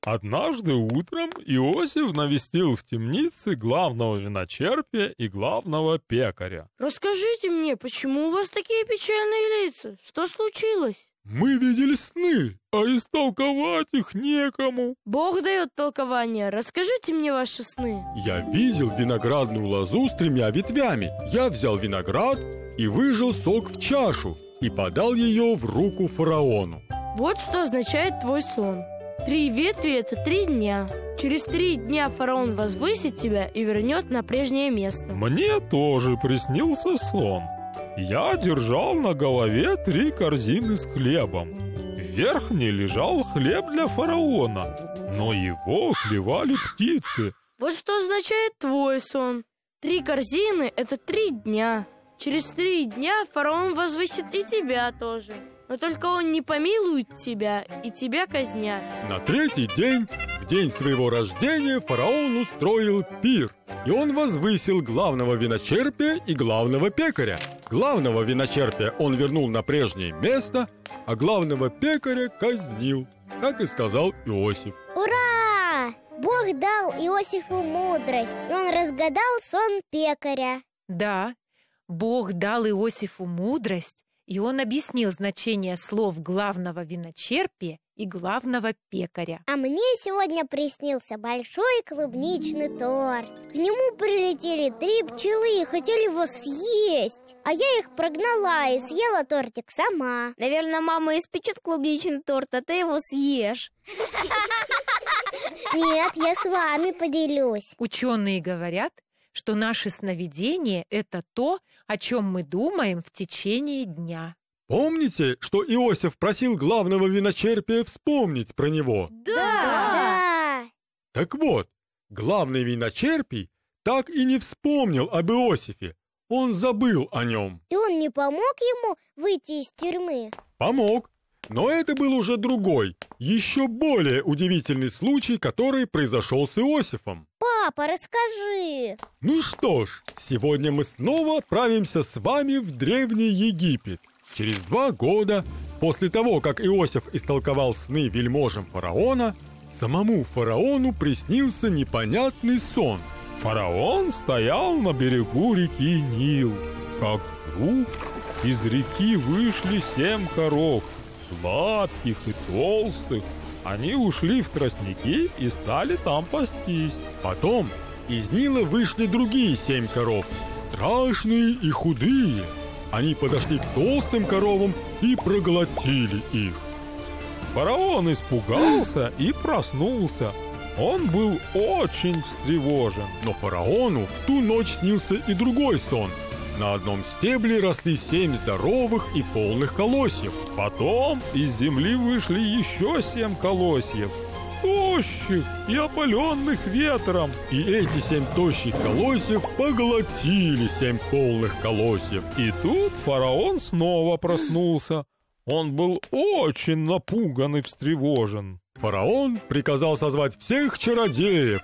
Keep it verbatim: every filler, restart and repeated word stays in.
Однажды утром Иосиф навестил в темнице главного виночерпия и главного пекаря. Расскажите мне, почему у вас такие печальные лица? Что случилось? Мы видели сны, а истолковать их некому. Бог дает толкование. Расскажите мне ваши сны. Я видел виноградную лозу с тремя ветвями. Я взял виноград и выжал сок в чашу и подал ее в руку фараону. Вот что означает твой сон. Три ветви – это три дня. Через три дня фараон возвысит тебя и вернет на прежнее место. Мне тоже приснился сон. Я держал на голове три корзины с хлебом. В верхней лежал хлеб для фараона, но его клевали птицы. Вот что означает твой сон. Три корзины – это три дня. Через три дня фараон возвысит и тебя тоже. Но только он не помилует тебя, и тебя казнят. На третий день, в день своего рождения, фараон устроил пир. И он возвысил главного виночерпия и главного пекаря. Главного виночерпия он вернул на прежнее место, а главного пекаря казнил, как и сказал Иосиф. Ура! Бог дал Иосифу мудрость, и он разгадал сон пекаря. Да, Бог дал Иосифу мудрость, и он объяснил значение слов главного виночерпия и главного пекаря. А мне сегодня приснился большой клубничный торт. К нему прилетели три пчелы и хотели его съесть. А я их прогнала и съела тортик сама. Наверное, мама испечет клубничный торт, а ты его съешь. Нет, я с вами поделюсь. Ученые говорят, что наши сновидения – это то, о чем мы думаем в течение дня. Помните, что Иосиф просил главного виночерпия вспомнить про него? Да! Да! Так вот, главный виночерпий так и не вспомнил об Иосифе. Он забыл о нем. И он не помог ему выйти из тюрьмы? Помог. Но это был уже другой, еще более удивительный случай, который произошел с Иосифом. Папа, расскажи. Ну что ж, сегодня мы снова отправимся с вами в Древний Египет. Через два года, после того, как Иосиф истолковал сны вельможам фараона, самому фараону приснился непонятный сон. Фараон стоял на берегу реки Нил, как вдруг из реки вышли семь коров, сладких и толстых. Они ушли в тростники и стали там пастись. Потом из Нила вышли другие семь коров, страшные и худые. Они подошли к толстым коровам и проглотили их. Фараон испугался и проснулся. Он был очень встревожен. Но фараону в ту ночь снился и другой сон. На одном стебле росли семь здоровых и полных колосьев. Потом из земли вышли еще семь колосьев, тощих и опаленных ветром. И эти семь тощих колосьев поглотили семь полных колосьев. И тут фараон снова проснулся. Он был очень напуган и встревожен. Фараон приказал созвать всех чародеев